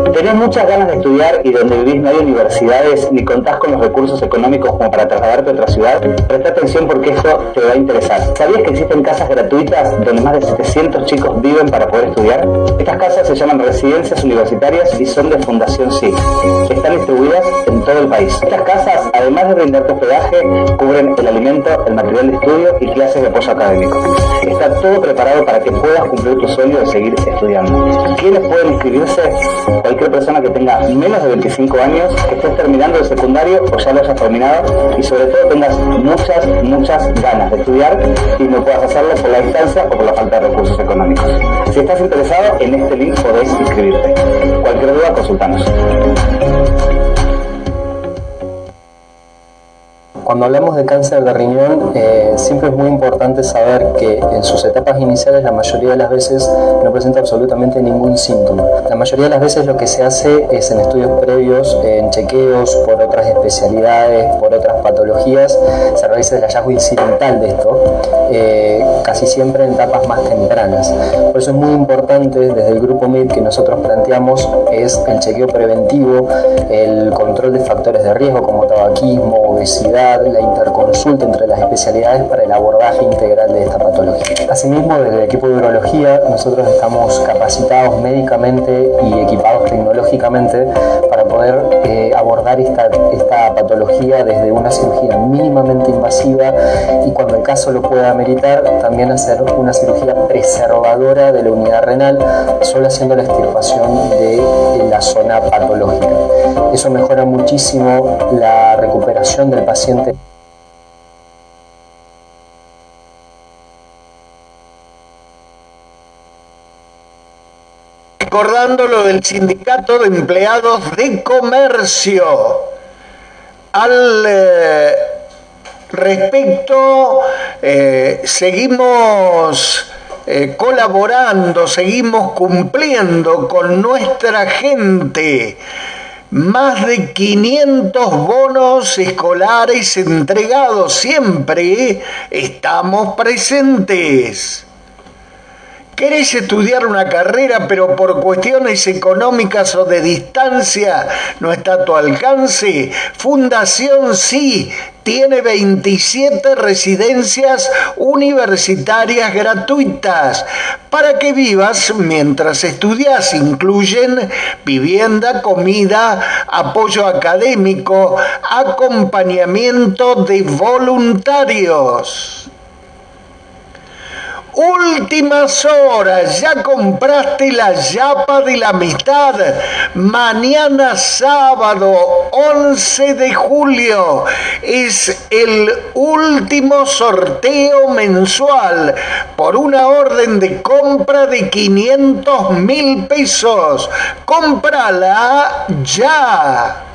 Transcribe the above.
¿Tenés muchas ganas de estudiar y donde vivís no hay universidades ni contás con los recursos económicos como para trasladarte a otra ciudad? Presta atención porque esto te va a interesar. ¿Sabías que existen casas gratuitas donde más de 700 chicos viven para poder estudiar? Estas casas se llaman residencias universitarias y son de Fundación SIC. Están distribuidas en todo el país. Estas casas, además de brindarte hospedaje, cubren el alimento, el material de estudio y clases de apoyo académico. Está todo preparado para que puedas cumplir tu sueño de seguir estudiando. ¿Quiénes pueden inscribirse? Cualquier persona que tenga menos de 25 años, que estés terminando el secundario o ya lo hayas terminado y sobre todo tengas muchas ganas de estudiar y no puedas hacerlo por la distancia o por la falta de recursos económicos. Si estás interesado, en este link podés inscribirte. Cualquier duda, consultanos. Cuando hablamos de cáncer de riñón, siempre es muy importante saber que en sus etapas iniciales la mayoría de las veces no presenta absolutamente ningún síntoma. La mayoría de las veces lo que se hace es en estudios previos, en chequeos por otras especialidades, por otras patologías, se realiza el hallazgo incidental de esto, casi siempre en etapas más tempranas. Por eso es muy importante desde el grupo MIR que nosotros planteamos es el chequeo preventivo, el control de factores de riesgo como tabaquismo, obesidad, la interconsulta entre las especialidades para el abordaje integral de esta patología. Asimismo, desde el equipo de urología, nosotros estamos capacitados médicamente y equipados tecnológicamente para poder abordar esta patología desde una cirugía mínimamente invasiva y cuando el caso lo pueda ameritar, también hacer una cirugía preservadora de la unidad renal, solo haciendo la extirpación de la zona patológica. Eso mejora muchísimo la recuperación del paciente. Recordando lo del Sindicato de Empleados de Comercio. Al respecto, seguimos colaborando, seguimos cumpliendo con nuestra gente. Más de 500 bonos escolares entregados, siempre estamos presentes. ¿Querés estudiar una carrera pero por cuestiones económicas o de distancia no está a tu alcance? Fundación Sí tiene 27 residencias universitarias gratuitas para que vivas mientras estudias. Incluyen vivienda, comida, apoyo académico, acompañamiento de voluntarios. Últimas horas, ya compraste la yapa de la amistad. Mañana sábado 11 de julio es el último sorteo mensual por una orden de compra de 500.000 pesos. Cómprala ya.